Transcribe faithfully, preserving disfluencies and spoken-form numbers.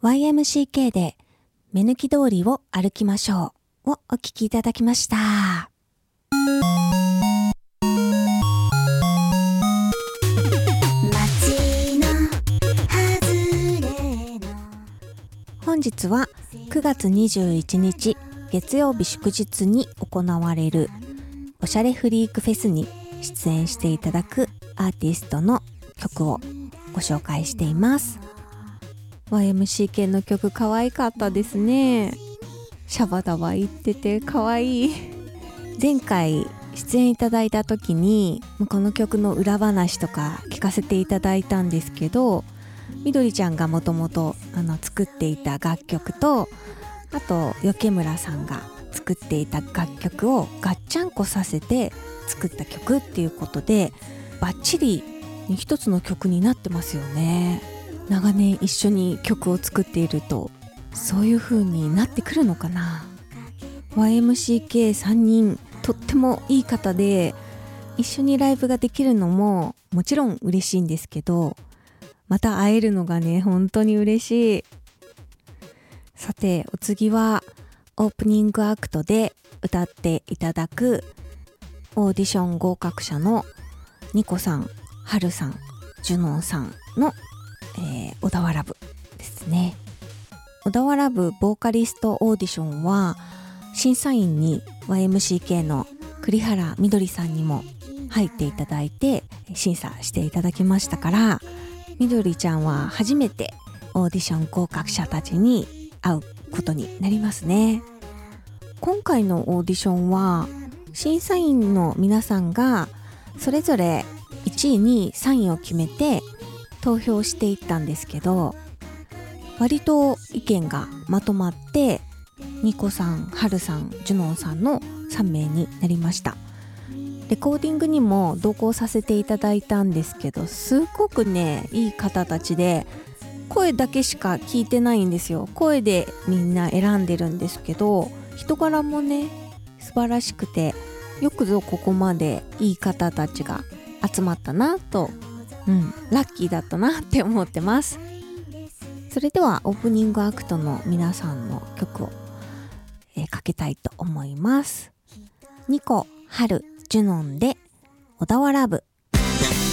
ワイエムシーケー で目抜き通りを歩きましょうをお聴きいただきました。本日はくがつにじゅういちにち月曜日祝日に行われるおしゃれフリークフェスに出演していただくアーティストの曲をご紹介しています。 ワイエムシーケー の曲可愛かったですね。シャバダバ言ってて可愛い。前回出演いただいた時にこの曲の裏話とか聞かせていただいたんですけど、みどりちゃんがもともと作っていた楽曲と、あとよけむらさんが作っていた楽曲をガッチャンコさせて作った曲っていうことで、バッチリ一つの曲になってますよね。長年一緒に曲を作っているとそういう風になってくるのかな。 ワイエムシーケーさん 人とってもいい方で、一緒にライブができるのももちろん嬉しいんですけど、また会えるのがね本当に嬉しい。さてお次はオープニングアクトで歌っていただくオーディション合格者のニコさん、ハルさん、ジュノンさんの、えー、小田原部ですね。小田原部ボーカリストオーディションは審査員に ワイエムシーケー の栗原みどりさんにも入っていただいて審査していただきましたから、みどりちゃんは初めてオーディション合格者たちに会うことになりますね。今回のオーディションは審査員の皆さんがそれぞれいちいにさんいを決めて投票していったんですけど、割と意見がまとまってニコさん、ハルさん、ジュノンさんのさんめいになりました。レコーディングにも同行させていただいたんですけど、すごくねいい方たちで、声だけしか聞いてないんですよ。声でみんな選んでるんですけど、人柄もね素晴らしくて、よくぞここまでいい方たちが集まったなと、うん、ラッキーだったなって思ってます。それではオープニングアクトの皆さんの曲を、えー、かけたいと思います。ニコ、ハル、ジュノンで小田原部。